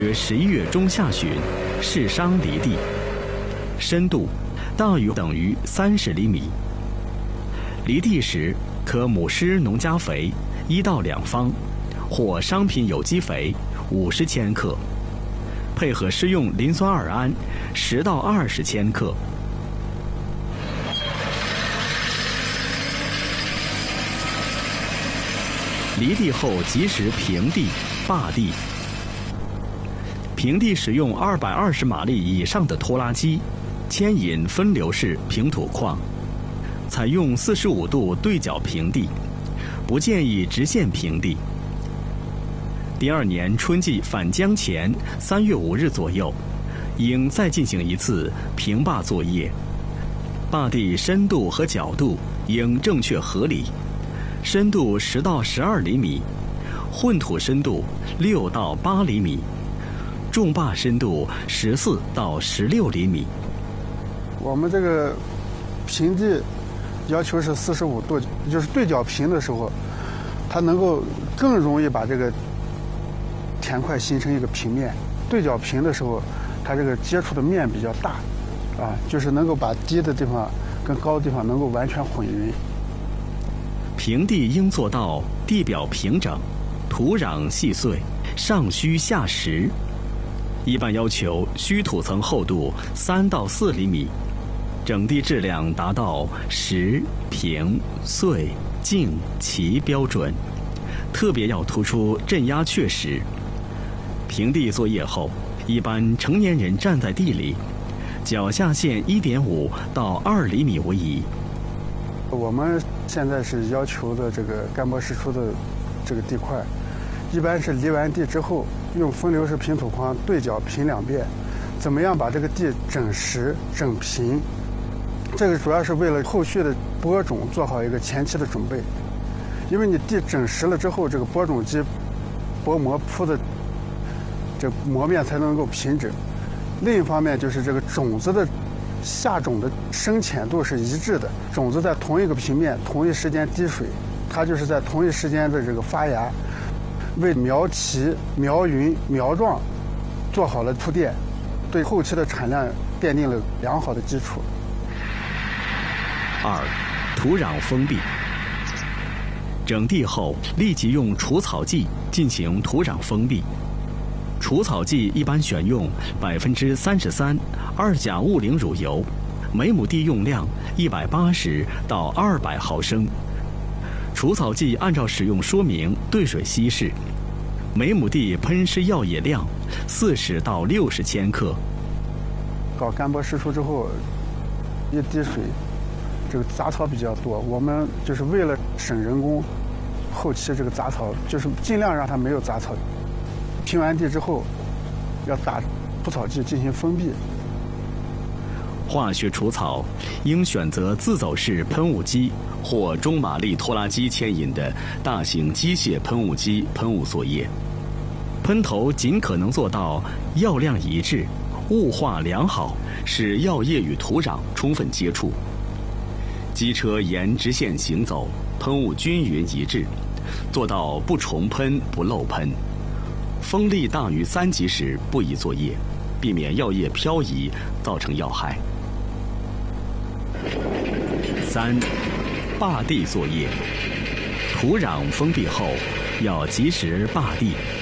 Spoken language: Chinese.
约11月中下旬，适商犁地，深度大于等于30厘米。犁地时，可母施农家肥1到2方，或商品有机肥50千克，配合施用磷酸二铵10到20千克。犁地后及时平地、坝地。平地使用220马力以上的拖拉机，牵引分流式平土矿，采用45度对角平地，不建议直线平地。第2年春季返江前3月5日左右，应再进行一次平坝作业。坝地深度和角度应正确合理，深度10到12厘米，混土深度6到8厘米，重坝深度14到16厘米。 我们这个平地要求是45度，就是对角平的时候，它能够更容易把这个田块形成一个平面。对角平的时候，它这个接触的面比较大，就是能够把低的地方跟高的地方能够完全混匀。 平地应做到地表平整，土壤细碎，上虚下实。一般要求虚土层厚度3到4厘米，整地质量达到实、平、碎、净、齐标准，特别要突出镇压确实。平地作业后，一般成年人站在地里，脚下陷1.5到2厘米为宜。 我们现在是要求的这个干播释出的这个地块，一般是犁完地之后，用分流式平土框对角平2遍，怎么样把这个地整实整平？这个主要是为了后续的播种做好一个前期的准备。因为你地整实了之后，这个播种机播膜铺的这膜面才能够平整。另一方面就是这个种子的下种的深浅度是一致的，种子在同一个平面同一时间滴水，它就是在同一时间的这个发芽，为苗齐、苗匀、苗壮做好了铺垫，对后期的产量奠定了良好的基础。 2. 土壤封闭。整地后，立即用除草剂进行土壤封闭。除草剂一般选用33%二甲戊羟乳油，每亩地用量180到200毫升。除草剂按照使用说明兑水稀释，每亩地喷施药液量40到60千克。 搞干播释出之后，一滴水，这个杂草比较多，我们就是为了省人工，后期这个杂草就是尽量让它没有杂草。平完地之后，要打除草剂进行封闭。 化学除草应选择自走式喷雾机或中马力拖拉机牵引的大型机械喷雾机喷雾作业。喷头尽可能做到药量一致，雾化良好，使药液与土壤充分接触。机车沿直线行走，喷雾均匀一致，做到不重喷不漏喷。风力大于3级时不宜作业，避免药液漂移造成药害。3. 坝地作业。土壤封闭后，要及时坝地。